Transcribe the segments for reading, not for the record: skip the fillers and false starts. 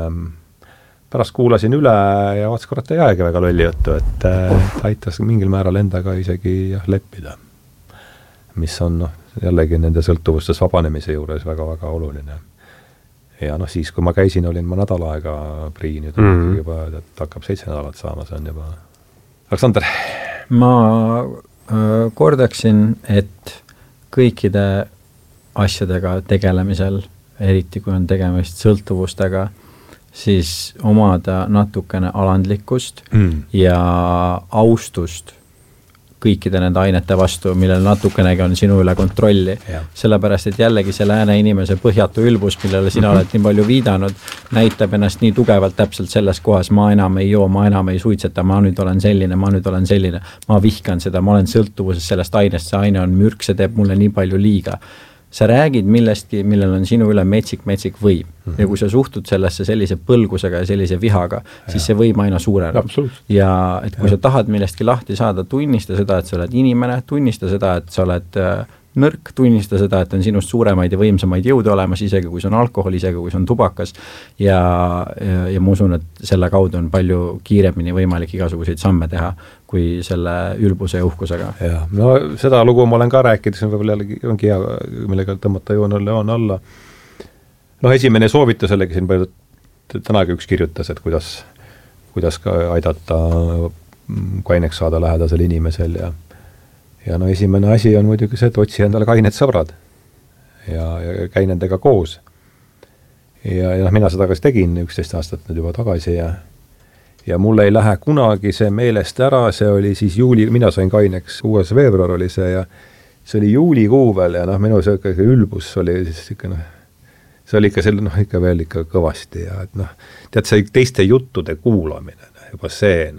pärast kuulasin üle ja vaatasin, kurat ei aegi väga lolli juttu, et ta aitas mingil määral endaga isegi leppida, mis on jällegi nende sõltuvustes vabanemise juures väga-väga oluline. Ja siis, kui ma käisin, olin ma nädal aega priin, juba, et hakkab 7 nädalat saama, see on juba... Aleksander? Ma kordaksin, et kõikide asjadega tegelemisel, eriti kui on tegemist sõltuvustega, siis omada natukene alandlikkust ja austust kõikide nende ainete vastu, millel natukenegi on sinu üle kontrolli. Sellepärast, et jällegi see lääne inimese põhjatu ülbus, millele sina oled nii palju viidanud, näitab ennast nii tugevalt täpselt selles kohas, ma enam ei joo, ma enam ei suitseta, ma nüüd olen selline, ma vihkan seda, ma olen sõltuvuses sellest ainest, see aine on mürk, see teeb mulle nii palju liiga. Sa räägid millestki, millel on sinu üle metsik võim. Ja kui sa suhtud sellesse sellise põlgusega ja sellise vihaga, siis see võim aina suureneb. Ja et kui sa tahad millestki lahti saada, tunnista seda, et sa oled inimene, tunnista seda, et sa oled nõrk, tunnista seda, et on sinust suuremaid ja võimsamaid jõude olemas, isegi kui see on alkohol, isegi kui see on tubakas. Ja ma usun, et selle kaudu on palju kiiremini võimalik igasuguseid samme teha, kui selle ülbuse ja uhkusega. Ja, no seda lugu ma olen ka rääkinud, see võib-olla jällegi ongi hea, millega tõmmata joon alla. Esimene soovitus jällegi siin palju tänagi üks kirjutas, et kuidas ka aidata kaineks saada lähedasel inimesel ja esimene asi on muidugi see, et otsi endale kained sõbrad ja käi nendega koos. Ja mina seda kas tegin 11 aastat nüüd juba tagasi ja mul ei lähe kunagi see meelest ära, see oli siis mina sain kaineks 6. veebruar oli see ja see oli juulikuu veel ja minu see ülbus oli siis ikka see oli ikka ikka veel ikka kõvasti ja tead see teiste juttude kuulamine, juba see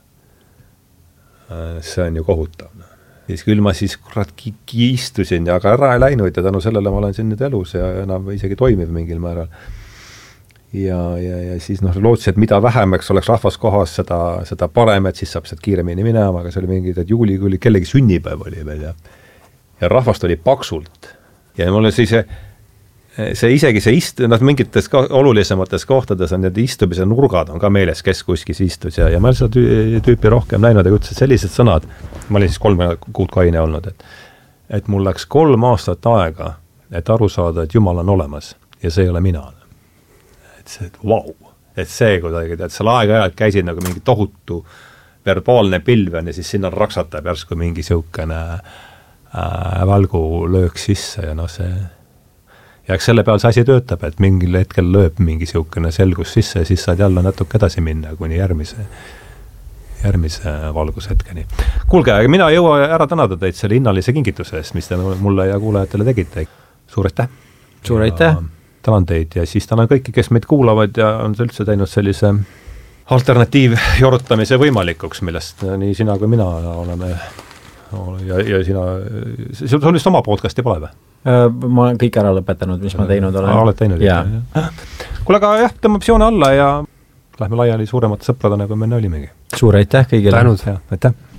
see on ju kohutav. Siis küll ma siis istusin ja aga ära ei läinud ja tänu sellele ma olen siin nüüd elus ja enam isegi toimiv mingil määral. Ja siis lootsin, et mida vähemaks oleks rahvas kohas, seda parem, et siis saab sealt kiiremini minema, aga see oli mingi, et juulikuu kellegi sünnipäev oli veel ja rahvast oli paksult. Ja mul oli siis isegi mingites olulisemates kohtades on need istumise nurgad on ka meeles, kes kuskis istus ja ma olen seda tüüpi rohkem näinud ja ütles, et sellised sõnad, ma olin siis 3 kuud kaine olnud, et mul läks 3 aastat aega, et aru saada, et Jumal on olemas ja see ei ole mina. Et vau, et see kuidagi, et seal aeg-ajalt käisid nagu mingi tohutu verbaalne pilven ja siis sinna raksatab järsku mingi siukene valgu löök sisse ja see ja eks selle peal see asi töötab, et mingil hetkel lööb mingi siukene selgus sisse ja siis saad jälle natuke edasi minna kuni järgmise valgushetkeni. Kuulge, mina ei jõua ära tänada teid selle hinnalise kingituse eest, mis te mulle ja kuulajatele tegite. Suur aitäh! Suur aitäh! Tänan teid ja siis tänan kõiki, kes meid kuulavad ja on üldse teinud sellise alternatiivjorutamise võimalikuks, millest nii sina kui mina oleme ja sina, sul vist oma podcasti pole või? Ma olen kõik ära lõpetanud, mis ma teinud olen. Oled teinud? Kuule, aga jah, tõmbab joone alla ja lähme laiali suuremate sõpradena, kui me olimegi. Suur aitäh kõigile! Tänud! Aitäh!